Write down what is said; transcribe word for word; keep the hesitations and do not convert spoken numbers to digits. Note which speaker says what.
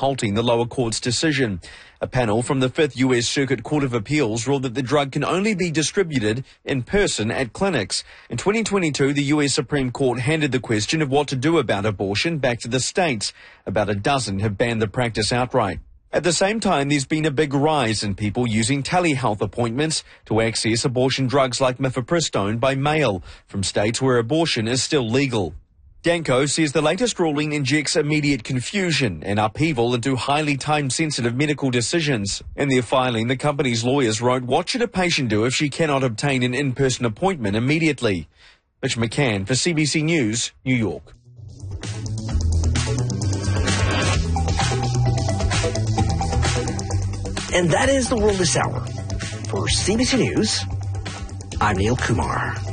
Speaker 1: halting the lower court's decision. A panel from the Fifth U S Circuit Court of Appeals ruled that the drug can only be distributed in person at clinics. In twenty twenty-two, the U S Supreme Court handed the question of what to do about abortion back to the states. About a dozen have banned the practice outright. At the same time, there's been a big rise in people using telehealth appointments to access abortion drugs like mifepristone by mail from states where abortion is still legal. Danco says the latest ruling injects immediate confusion and upheaval into highly time-sensitive medical decisions. In their filing, the company's lawyers wrote, "What should a patient do if she cannot obtain an in-person appointment immediately?" Mitch McCann for C B C News, New York.
Speaker 2: And that is the world this hour. For C B C News, I'm Neil Kumar.